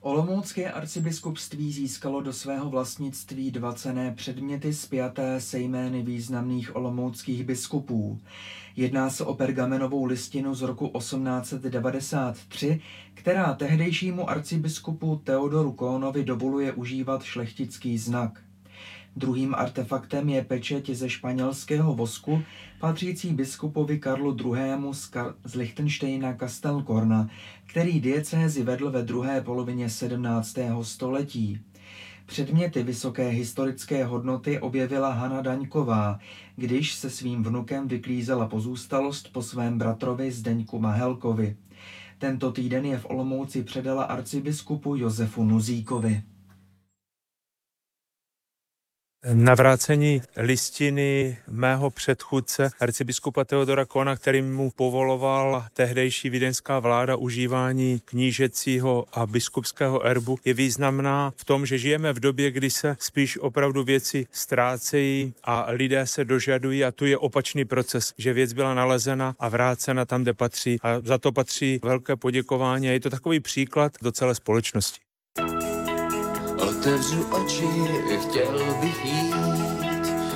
Olomoucké arcibiskupství získalo do svého vlastnictví 2 cenné předměty spjaté se jmény významných olomouckých biskupů. Jedná se o pergamenovou listinu z roku 1893, která tehdejšímu arcibiskupu Teodoru Kohnovi dovoluje užívat šlechtický znak. Druhým artefaktem je pečeť ze španělského vosku, patřící biskupovi Karlu II. z Lichtenštejna Kastelkorna, který diecézi vedl ve druhé polovině 17. století. Předměty vysoké historické hodnoty objevila Hana Daňková, když se svým vnukem vyklízela pozůstalost po svém bratrovi Zdeňku Mahelkovi. Tento týden je v Olomouci předala arcibiskupu Josefu Nuzíkovi. Navrácení listiny mého předchůdce, arcibiskupa Teodora Kohna, který mu povoloval tehdejší vídeňská vláda užívání knížecího a biskupského erbu, je významná v tom, že žijeme v době, kdy se spíš opravdu věci ztrácejí a lidé se dožadují, a tu je opačný proces, že věc byla nalezena a vrácena tam, kde patří, a za to patří velké poděkování a je to takový příklad do celé společnosti. Otevřu oči, chtěl bych jít